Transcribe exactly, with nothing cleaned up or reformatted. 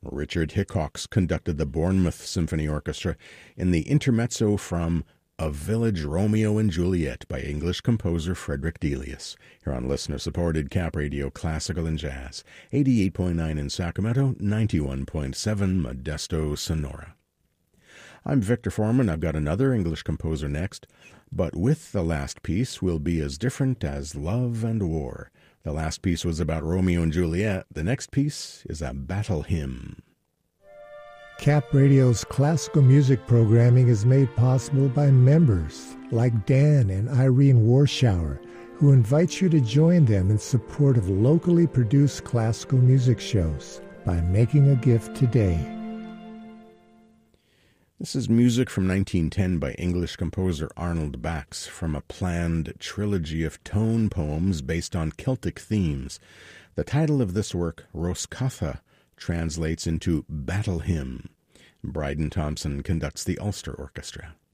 Richard Hickox conducted the Bournemouth Symphony Orchestra in the intermezzo from A Village Romeo and Juliet by English composer Frederick Delius, here on listener-supported Cap Radio Classical and Jazz, eighty-eight point nine in Sacramento, ninety-one point seven Modesto, Sonora. I'm Victor Foreman. I've got another English composer next, but with the last piece will be as different as love and war. The last piece was about Romeo and Juliet. The next piece is a battle hymn. Cap Radio's classical music programming is made possible by members like Dan and Irene Warschauer, who invite you to join them in support of locally produced classical music shows by making a gift today. This is music from nineteen ten by English composer Arnold Bax from a planned trilogy of tone poems based on Celtic themes. The title of this work, Roscatha, translates into Battle Hymn. Bryden Thompson conducts the Ulster Orchestra.